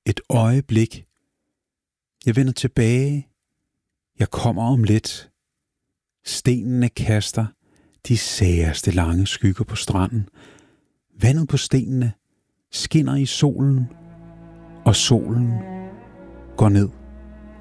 Et øjeblik. Jeg vender tilbage. Jeg kommer om lidt. Stenene kaster de særeste lange skygger på stranden. Vandet på stenene skinner i solen, og solen går ned.